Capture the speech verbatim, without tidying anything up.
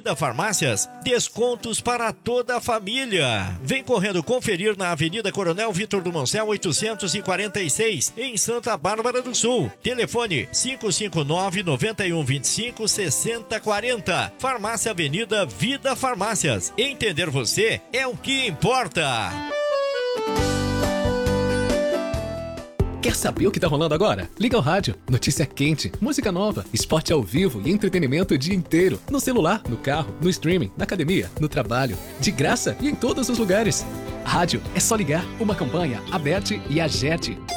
Vida Farmácias, descontos para toda a família. Vem correndo conferir na Avenida Coronel Vitor do Moncel oitocentos e quarenta e seis, em Santa Bárbara do Sul. Telefone cinco cinco nove, nove um dois cinco, seis zero quatro zero. Farmácia Avenida Vida Farmácias. Entender você é o que importa. Quer saber o que tá rolando agora? Liga o rádio. Notícia quente, música nova, esporte ao vivo e entretenimento o dia inteiro. No celular, no carro, no streaming, na academia, no trabalho. De graça e em todos os lugares. Rádio é só ligar. Uma campanha, Aberte e Agete.